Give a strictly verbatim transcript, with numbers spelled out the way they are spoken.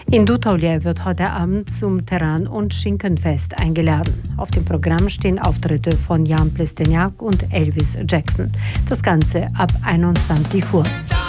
In Dutaulier wird heute Abend zum Terran- und Schinkenfest eingeladen. Auf dem Programm stehen Auftritte von Jan Plesteniak und Elvis Jackson. Das Ganze ab einundzwanzig Uhr.